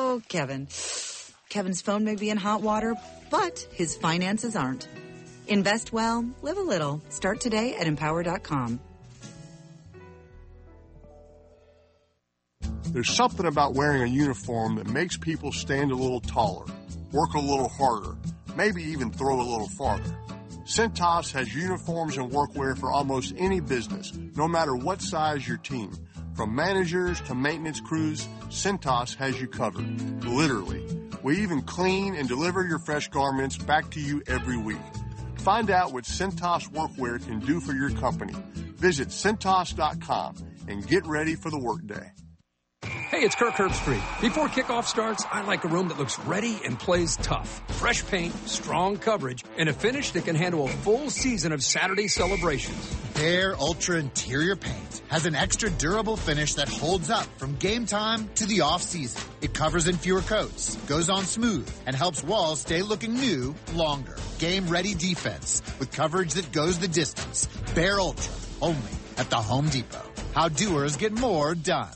Oh, Kevin. Kevin's phone may be in hot water, but his finances aren't. Invest well, live a little. Start today at Empower.com. There's something about wearing a uniform that makes people stand a little taller, work a little harder, maybe even throw a little farther. Cintas has uniforms and workwear for almost any business, no matter what size your team. From managers to maintenance crews, Cintas has you covered. Literally. We even clean and deliver your fresh garments back to you every week. Find out what Cintas workwear can do for your company. Visit Cintas.com and get ready for the workday. Hey, it's Kirk Herbstreit. Before kickoff starts, I like a room that looks ready and plays tough. Fresh paint, strong coverage, and a finish that can handle a full season of Saturday celebrations. Behr Ultra Interior Paint has an extra durable finish that holds up from game time to the off-season. It covers in fewer coats, goes on smooth, and helps walls stay looking new longer. Game-ready defense with coverage that goes the distance. Behr Ultra, only at the Home Depot. How doers get more done.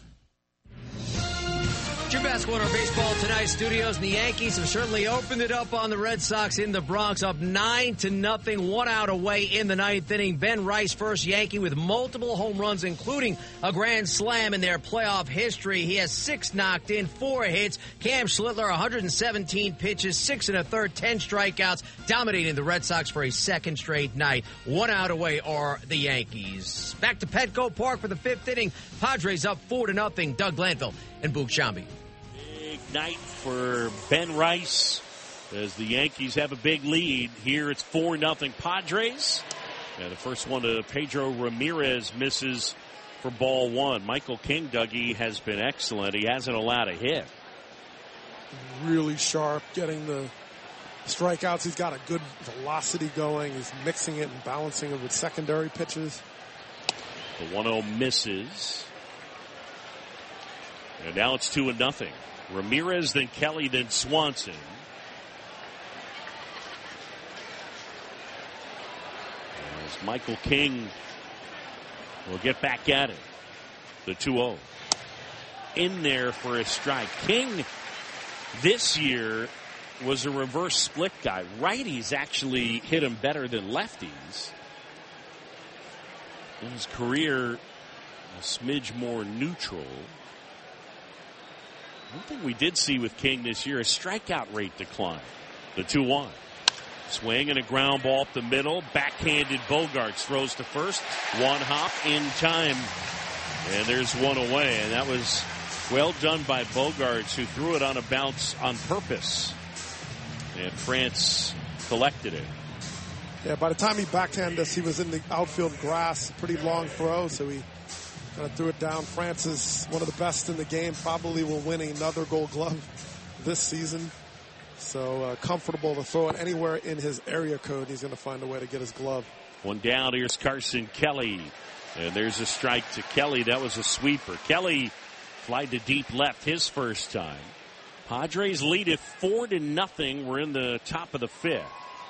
Your basketball and our baseball tonight studios, and the Yankees have certainly opened it up on the Red Sox in the Bronx, up 9-0, 1 out away in the ninth inning. Ben Rice, first Yankee with multiple home runs, including a grand slam in their playoff history. He has 6 knocked in, 4 hits. Cam Schlittler, 117 pitches, 6 1/3, 10 strikeouts, dominating the Red Sox for a second straight night. 1 out away are the Yankees. Back to Petco Park for the 5th inning. Padres up 4-0. Doug Glanville and Boog Shambi. Night for Ben Rice as the Yankees have a big lead. Here it's 4-0 Padres. And the first one to Pedro Ramirez misses for ball 1. Michael King, Dougie, has been excellent. He hasn't allowed a hit. Really sharp, getting the strikeouts. He's got a good velocity going. He's mixing it and balancing it with secondary pitches. The 1-0 misses. And now it's 2-0. Ramirez, then Kelly, then Swanson. As Michael King will get back at it. The 2-0. In there for a strike. King this year was a reverse split guy. Righties actually hit him better than lefties. In his career, a smidge more neutral. One thing we did see with King this year, a strikeout rate decline. The 2-1. Swing and a ground ball up the middle. Backhanded Bogaerts throws to first. One hop in time. And there's one away. And that was well done by Bogaerts, who threw it on a bounce on purpose. And France collected it. Yeah, by the time he backhanded us, he was in the outfield grass. Pretty long throw, so he kind of threw it down. France is one of the best in the game. Probably will win another Gold Glove this season. So comfortable to throw it anywhere in his area code. He's going to find a way to get his glove. One down. Here's Carson Kelly. And there's a strike to Kelly. That was a sweeper. Kelly flied to deep left his first time. Padres lead it 4-0. We're in the top of the 5th.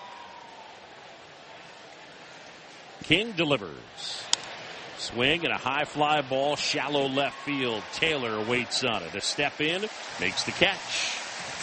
King delivers. Swing and a high fly ball, shallow left field. Taylor waits on it. A step in, makes the catch.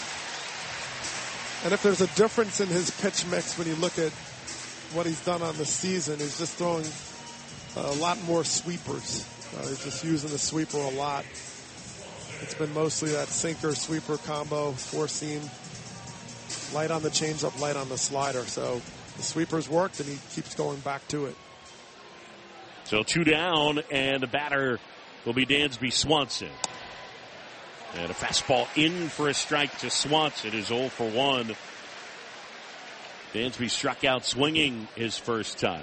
And if there's a difference in his pitch mix when you look at what he's done on the season, he's just throwing a lot more sweepers. He's just using the sweeper a lot. It's been mostly that sinker sweeper combo, 4-seam, light on the changeup, light on the slider. So the sweepers worked, and he keeps going back to it. So 2 down, and the batter will be Dansby Swanson. And a fastball in for a strike to Swanson is 0 for 1. Dansby struck out swinging his first time.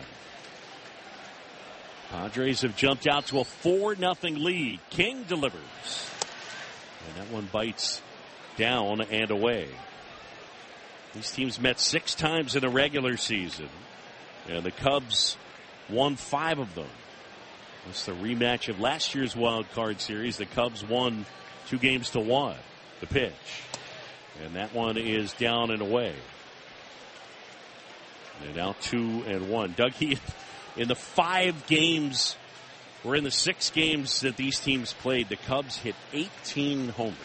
Padres have jumped out to a 4-0 lead. King delivers. And that one bites down and away. These teams met 6 times in the regular season. And the Cubs won 5 of them. That's the rematch of last year's wild card series. The Cubs won 2-1. The pitch. And that one is down and away. And now 2-1. Dougie, in the 5 games, or in the 6 games that these teams played, the Cubs hit 18 homers.